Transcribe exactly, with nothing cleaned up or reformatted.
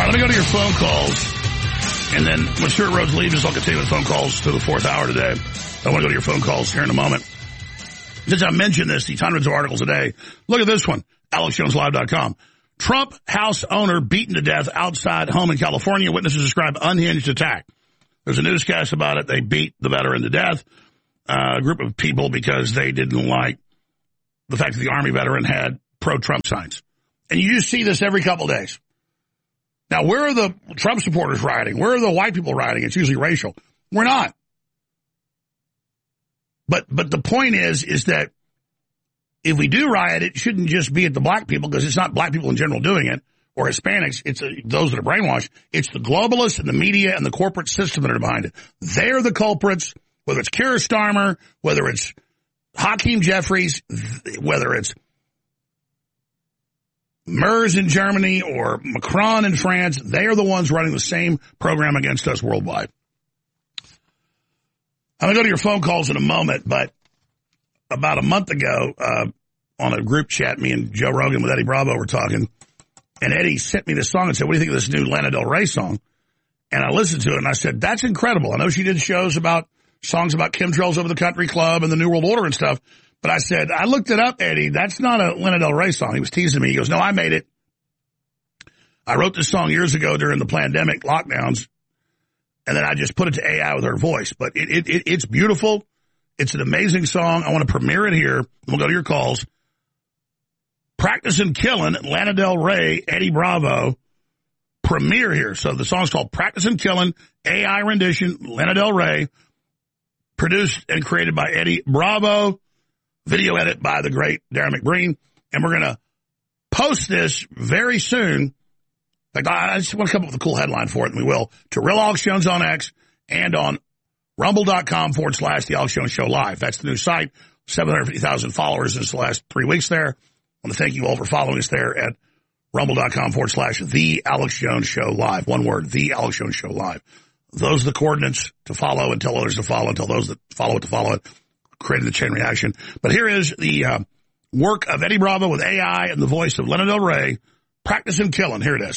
let me go to your phone calls. And then when Stuart Rhodes leaves, I'll continue with phone calls to the fourth hour today. I want to go to your phone calls here in a moment. Since I mentioned this, these hundreds of articles a day, look at this one, Alex Jones Live dot com. Trump house owner beaten to death outside home in California. Witnesses describe unhinged attack. There's a newscast about it. They beat the veteran to death, uh, a group of people, because they didn't like the fact that the Army veteran had pro-Trump signs. And you just see this every couple of days. Now, where are the Trump supporters rioting? Where are the white people rioting? It's usually racial. We're not. But but the point is, is that if we do riot, it shouldn't just be at the black people, because it's not black people in general doing it, or Hispanics. It's uh, those that are brainwashed. It's the globalists and the media and the corporate system that are behind it. They're the culprits, whether it's Keir Starmer, whether it's Hakeem Jeffries, whether it's Merz in Germany or Macron in France. They are the ones running the same program against us worldwide. I'm going to go to your phone calls in a moment, but about a month ago, uh, on a group chat, me and Joe Rogan with Eddie Bravo were talking, and Eddie sent me this song and said, what do you think of this new Lana Del Rey song? And I listened to it, and I said, that's incredible. I know she did shows about songs about chemtrails over the country club and the New World Order and stuff, but I said, I looked it up, Eddie. That's not a Lana Del Rey song. He was teasing me. He goes, no, I made it. I wrote this song years ago during the pandemic lockdowns, and then I just put it to A I with her voice. But it, it, it it's beautiful. It's an amazing song. I want to premiere it here. We'll go to your calls. Practicing Killing, Lana Del Rey, Eddie Bravo, premiere here. So the song's called Practicing Killing, A I rendition, Lana Del Rey, produced and created by Eddie Bravo, video edit by the great Darren McBreen. And we're going to post this very soon. In fact, I just want to come up with a cool headline for it, and we will, to Real Alex Jones on X and on rumble.com forward slash The Alex Jones Show Live. That's the new site. seven hundred fifty thousand followers in the last three weeks there. I want to thank you all for following us there at rumble.com forward slash The Alex Jones Show Live. One word, The Alex Jones Show Live. Those are the coordinates to follow and tell others to follow, and tell those that follow it to follow it, creating the chain reaction. But here is the uh, work of Eddie Bravo with A I and the voice of Lana Del Rey, Practicing Killing. Here it is.